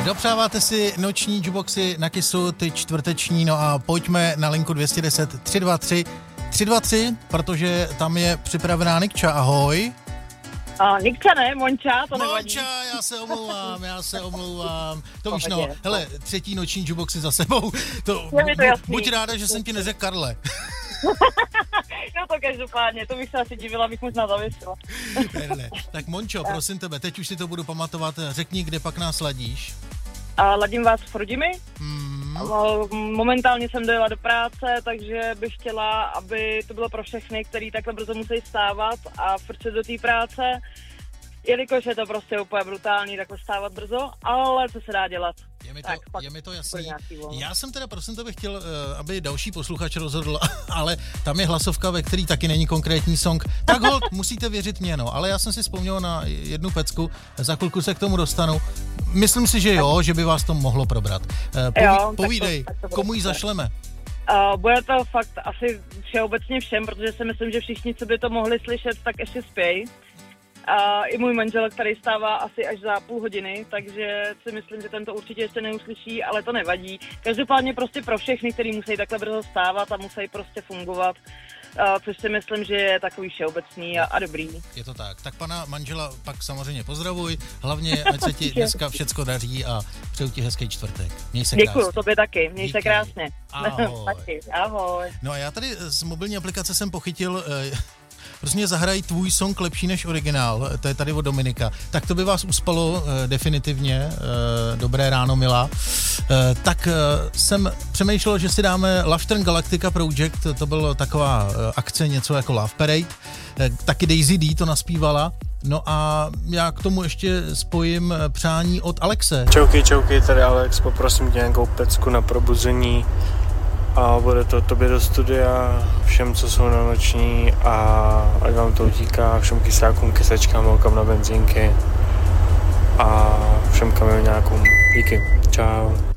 Dopřáváte si noční jukeboxy na Kissu, ty čtvrteční, no a pojďme na linku 210 323 323, protože tam je připravená Nikča, ahoj. Nikča ne, Monča, to nevadí. Monča, já se omlouvám. To víš, no, hele, třetí noční jukeboxy za sebou, buď ráda, že jsem ti neřekl Karle. No to každopádně, to bych se asi divila, bych možná zavěsila. Ne. Tak Mončo, prosím tebe, teď už si to budu pamatovat, řekni, kde pak nás ladíš. Ladím vás v Rodimi. Momentálně jsem dojela do práce, takže bych chtěla, aby to bylo pro všechny, kteří takhle brzo musí vstávat a frčet do té práce, jelikož je to prostě úplně brutální takhle vstávat brzo, ale co se dá dělat. Je mi to jasný. Já jsem teda, prosím tebe, chtěl, aby další posluchač rozhodl, ale tam je hlasovka, ve který taky není konkrétní song. Tak holt, musíte věřit mě, no. Ale já jsem si vzpomněl na jednu pecku, za chvilku se k tomu dostanu. Myslím si, že jo, že by vás to mohlo probrat. Povídej, komu ji zašleme? Bude to fakt asi všeobecně všem, protože si myslím, že všichni, co by to mohli slyšet, tak ještě spějí. I můj manžel, který stává asi až za půl hodiny, takže si myslím, že ten to určitě ještě neuslyší, ale to nevadí. Každopádně prostě pro všechny, kteří musí takhle brzo stávat a musí prostě fungovat, což si myslím, že je takový všeobecný a dobrý. Je to tak. Tak pana manžela pak samozřejmě pozdravuj, hlavně ať se ti dneska všecko daří a přeju ti hezký čtvrtek. Měj se krásně. Děkuju, tobě taky, měj se krásně. Ahoj. Taky, ahoj. No a já tady z mobilní aplikace jsem pochytil... Prostě zahraj tvůj song lepší než originál, to je tady od Dominika. Tak to by vás uspalo definitivně, dobré ráno, milá. Tak jsem přemýšlel, že si dáme Love Turn Galactica Project, to byla taková akce, něco jako Love Parade, taky Daisy D to naspívala. No a já k tomu ještě spojím přání od Alexe. Čauky, tady Alex, poprosím tě nějakou pecku na probuzení. A bude to tobě do studia, všem, co jsou na noční a ať vám to utíká, všem kysákům, kysačkám, holkám na benzínky a všem kameňákům. Díky, čau.